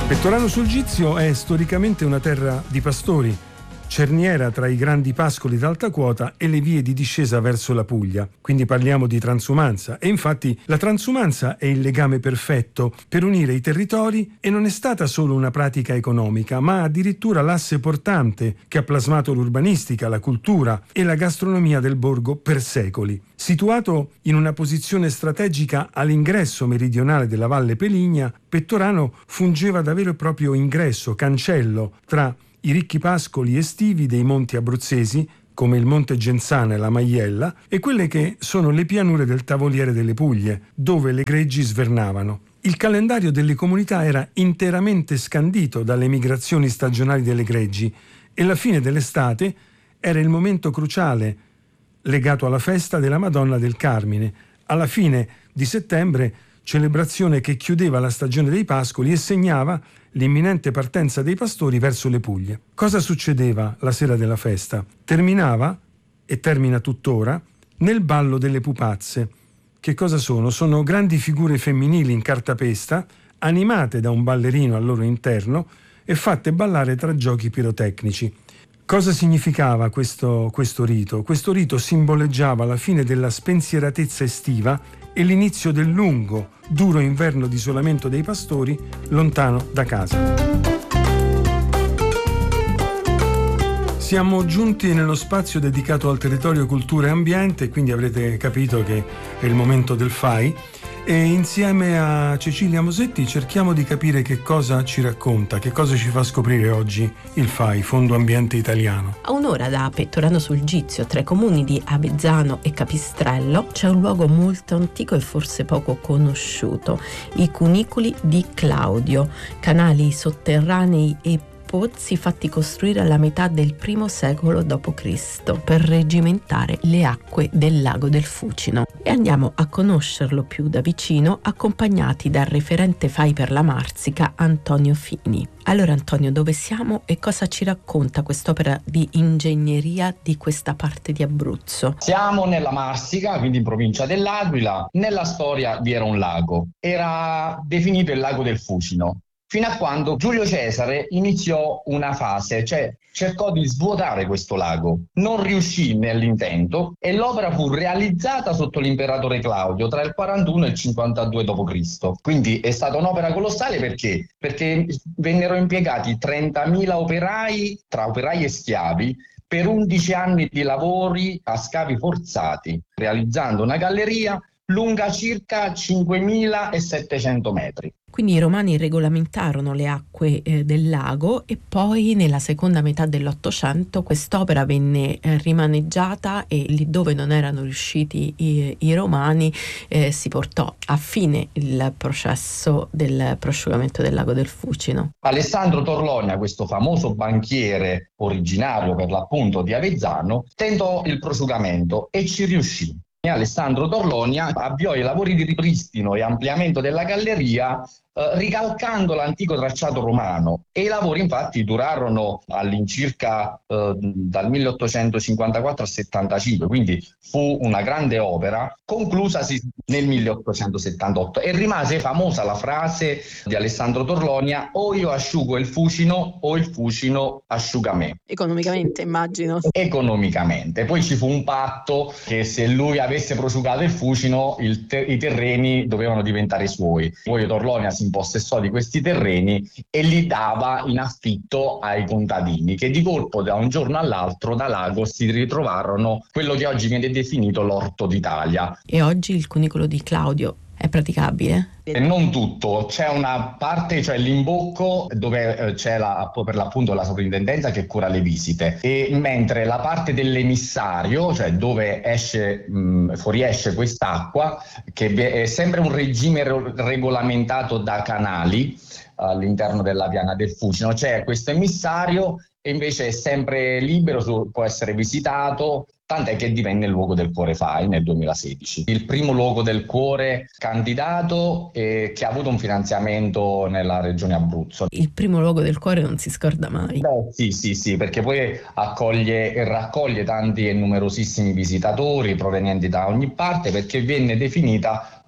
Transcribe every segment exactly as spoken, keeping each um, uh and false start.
Pettorano sul Gizio è storicamente una terra di pastori, cerniera tra i grandi pascoli d'alta quota e le vie di discesa verso la Puglia. Quindi parliamo di transumanza, e infatti la transumanza è il legame perfetto per unire i territori, e non è stata solo una pratica economica, ma addirittura l'asse portante che ha plasmato l'urbanistica, la cultura e la gastronomia del borgo per secoli. Situato in una posizione strategica all'ingresso meridionale della Valle Peligna, Pettorano fungeva da vero e proprio ingresso, cancello tra i ricchi pascoli estivi dei monti abruzzesi, come il Monte Genzana e la Maiella, e quelle che sono le pianure del Tavoliere delle Puglie, dove le greggi svernavano. Il calendario delle comunità era interamente scandito dalle migrazioni stagionali delle greggi, e la fine dell'estate era il momento cruciale legato alla festa della Madonna del Carmine. Alla fine di settembre, celebrazione che chiudeva la stagione dei pascoli e segnava l'imminente partenza dei pastori verso le Puglie. Cosa succedeva la sera della festa? Terminava, e termina tuttora, nel ballo delle pupazze. Che cosa sono? Sono grandi figure femminili in cartapesta, animate da un ballerino al loro interno e fatte ballare tra giochi pirotecnici. Cosa significava questo, questo rito? Questo rito simboleggiava la fine della spensieratezza estiva e l'inizio del lungo, duro inverno di isolamento dei pastori lontano da casa. Siamo giunti nello spazio dedicato al territorio, cultura e ambiente, quindi avrete capito che è il momento del F A I, e insieme a Cecilia Mosetti cerchiamo di capire che cosa ci racconta, che cosa ci fa scoprire oggi il F A I, Fondo Ambiente Italiano. A un'ora da Pettorano sul Gizio, tra i comuni di Avezzano e Capistrello, c'è un luogo molto antico e forse poco conosciuto: i cunicoli di Claudio, canali sotterranei e pozzi fatti costruire alla metà del primo secolo dopo Cristo per reggimentare le acque del lago del Fucino. E andiamo a conoscerlo più da vicino, accompagnati dal referente F A I per la Marsica, Antonio Fini. Allora Antonio, dove siamo e cosa ci racconta quest'opera di ingegneria di questa parte di Abruzzo? Siamo nella Marsica, quindi in provincia dell'Aquila. Nella storia vi era un lago, era definito il lago del Fucino, fino a quando Giulio Cesare iniziò una fase, cioè cercò di svuotare questo lago. Non riuscì nell'intento e l'opera fu realizzata sotto l'imperatore Claudio tra il quarantuno e il cinquantadue dopo Cristo. Quindi è stata un'opera colossale perché? Perché vennero impiegati trentamila operai, tra operai e schiavi, per undici anni di lavori a scavi forzati, realizzando una galleria lunga circa cinquemilasettecento metri. Quindi i romani regolamentarono le acque eh, del lago, e poi nella seconda metà dell'Ottocento quest'opera venne eh, rimaneggiata, e lì dove non erano riusciti i, i romani eh, si portò a fine il processo del prosciugamento del lago del Fucino. Alessandro Torlonia, questo famoso banchiere originario per l'appunto di Avezzano, tentò il prosciugamento e ci riuscì. Alessandro Torlonia avviò i lavori di ripristino e ampliamento della galleria eh, ricalcando l'antico tracciato romano, e i lavori infatti durarono all'incirca eh, dal milleottocentocinquantaquattro al settantacinque, quindi fu una grande opera conclusasi nel milleottocentosettantotto, e rimase famosa la frase di Alessandro Torlonia: o io asciugo il Fucino o il Fucino asciuga me. Economicamente, immagino. Economicamente. Poi ci fu un patto che se lui avesse prosciugato il Fucino, il te- i terreni dovevano diventare suoi. Poi Torlonia si impossessò di questi terreni e li dava in affitto ai contadini, che di colpo da un giorno all'altro da Lago si ritrovarono quello che oggi viene definito l'orto d'Italia. E oggi il cunicolo di Claudio è praticabile? E non tutto, c'è una parte, cioè l'imbocco, dove eh, c'è la, per l'appunto la sovrintendenza che cura le visite, e mentre la parte dell'emissario, cioè dove esce mh, fuoriesce quest'acqua, che è sempre un regime re- regolamentato da canali all'interno della piana del Fucino, c'è questo emissario e invece è sempre libero, su, può essere visitato, tant'è che divenne il luogo del cuore F A I nel duemilasedici. Il primo luogo del cuore candidato e che ha avuto un finanziamento nella regione Abruzzo. Il primo luogo del cuore non si scorda mai. Beh, sì, sì, sì, perché poi accoglie e raccoglie tanti e numerosissimi visitatori provenienti da ogni parte, perché venne definita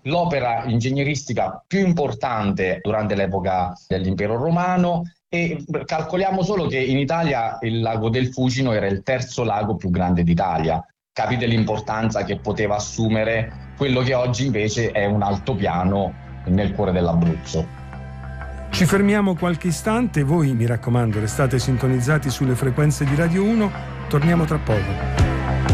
l'opera ingegneristica più importante durante l'epoca dell'Impero Romano, e calcoliamo solo che in Italia il lago del Fucino era il terzo lago più grande d'Italia. Capite l'importanza che poteva assumere quello che oggi invece è un altopiano nel cuore dell'Abruzzo. Ci fermiamo qualche istante, voi mi raccomando restate sintonizzati sulle frequenze di Radio uno, torniamo tra poco.